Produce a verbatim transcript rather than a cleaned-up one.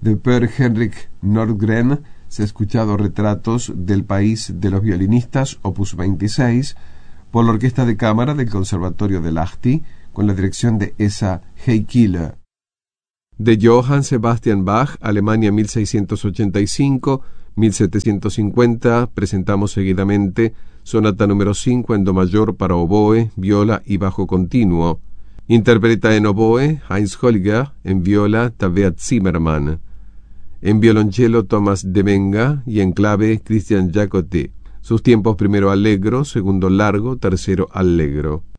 de Per Henrik Nordgren se ha escuchado Retratos del País de los Violinistas, opus veintiséis, por la Orquesta de Cámara del Conservatorio de Lahti, con la dirección de Esa Heikile. De Johann Sebastian Bach, Alemania mil seiscientos ochenta y cinco a mil setecientos cincuenta, presentamos seguidamente Sonata número cinco en do mayor para oboe, viola y bajo continuo. Interpreta en oboe Heinz Holger, en viola Tabea Zimmermann, en violonchelo Thomas Demenga y en clave Christian Jacoté. Sus tiempos: primero allegro, segundo largo, tercero allegro.